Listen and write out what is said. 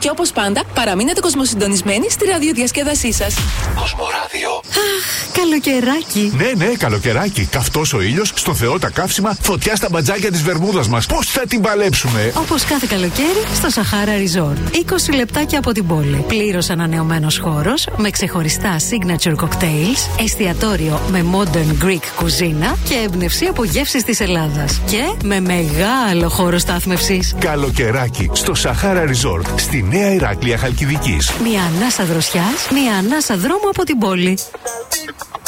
Και όπως πάντα, παραμείνετε κοσμοσυντονισμένοι στη ραδιοδιασκέδασή σας. Κοσμοράδιο. Αχ, καλοκαιράκι. Ναι, καλοκαιράκι. Καυτός ο ήλιος, στο Θεό τα καύσιμα, φωτιά στα μπατζάκια της βερμούδας μας. Πώς θα την παλέψουμε? Όπως κάθε καλοκαίρι στο Σαχάρα Resort. 20 λεπτάκια από την πόλη. Πλήρως ανανεωμένος χώρος με ξεχωριστά signature cocktails, εστιατόριο με modern Greek κουζίνα και έμπνευση από γεύσεις της Ελλάδας. Και με μεγάλο χώρο στάθμευσης. Καλοκαιράκι στο Σαχάρα Resort, στη Νέα Ηράκλεια Χαλκιδικής. Μια ανάσα δροσιάς, μια ανάσα δρόμου από την πόλη.